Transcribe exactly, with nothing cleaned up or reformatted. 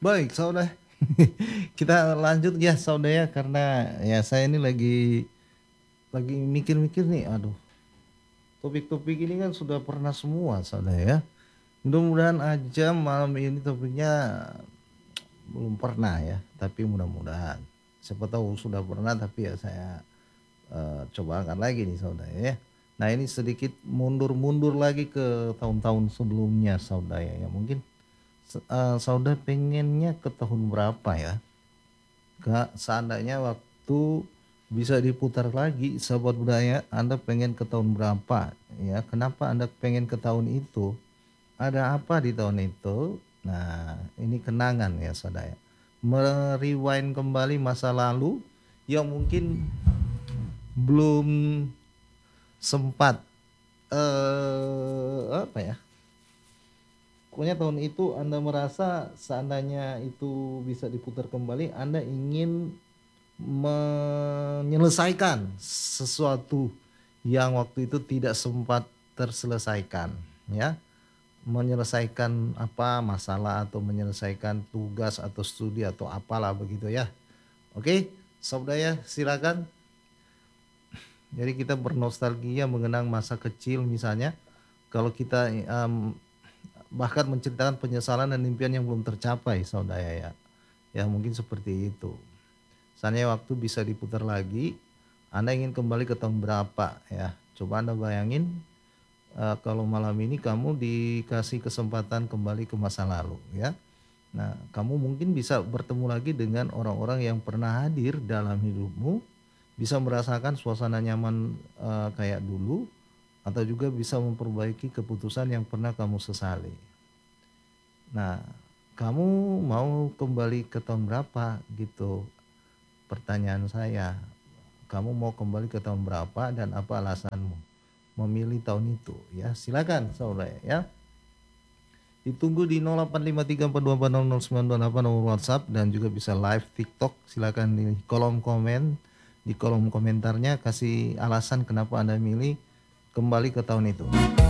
Baik, saudara. Kita lanjut ya, saudara ya, karena ya saya ini lagi lagi mikir-mikir nih, aduh, topik-topik ini kan sudah pernah semua, saudara ya. Mudah-mudahan aja malam ini topiknya belum pernah ya, tapi mudah-mudahan. Siapa tahu sudah pernah, tapi ya saya eh, coba angkat lagi nih, saudara ya. Nah ini sedikit mundur-mundur lagi ke tahun-tahun sebelumnya, saudara ya. Mungkin eh, saudara pengennya ke tahun berapa ya? Kak, seandainya waktu bisa diputar lagi, sahabat budaya, Anda pengen ke tahun berapa? Ya, kenapa Anda pengen ke tahun itu? Ada apa di tahun itu? Nah, ini kenangan ya, saudara. Merewind kembali masa lalu yang mungkin belum sempat eh apa ya? Pokoknya tahun itu Anda merasa seandainya itu bisa diputar kembali, Anda ingin menyelesaikan sesuatu yang waktu itu tidak sempat terselesaikan, ya, menyelesaikan apa masalah atau menyelesaikan tugas atau studi atau apalah begitu ya. Oke, saudara ya, silakan. Jadi kita bernostalgia mengenang masa kecil misalnya, kalau kita em, bahkan menceritakan penyesalan dan impian yang belum tercapai, saudara ya. Ya mungkin seperti itu. Misalnya waktu bisa diputar lagi, Anda ingin kembali ke tahun berapa ya? Coba Anda bayangin eh, kalau malam ini kamu dikasih kesempatan kembali ke masa lalu ya. Nah, kamu mungkin bisa bertemu lagi dengan orang-orang yang pernah hadir dalam hidupmu, bisa merasakan suasana nyaman eh, kayak dulu, atau juga bisa memperbaiki keputusan yang pernah kamu sesali. Nah, kamu mau kembali ke tahun berapa gitu? Pertanyaan saya, kamu mau kembali ke tahun berapa dan apa alasanmu memilih tahun itu? Ya, silakan saudara ya. Ditunggu di nol delapan lima tiga empat dua empat nol nol sembilan dua delapan nomor WhatsApp dan juga bisa live TikTok. Silakan di kolom komen, di kolom komentarnya kasih alasan kenapa Anda milih kembali ke tahun itu.